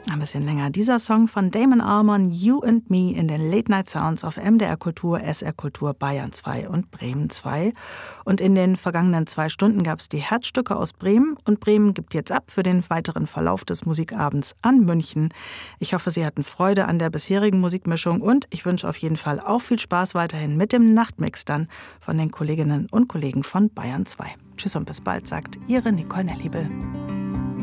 Ein bisschen länger. Dieser Song von Damon Albarn, You and Me, in den Late Night Sounds auf MDR Kultur, SR Kultur, Bayern 2 und Bremen 2. Und in den vergangenen 2 Stunden gab es die Herzstücke aus Bremen. Und Bremen gibt jetzt ab für den weiteren Verlauf des Musikabends an München. Ich hoffe, Sie hatten Freude an der bisherigen Musikmischung. Und ich wünsche auf jeden Fall auch viel Spaß weiterhin mit dem Nachtmix dann von den Kolleginnen und Kollegen von Bayern 2. Tschüss und bis bald, sagt Ihre Nicole Nelliebel.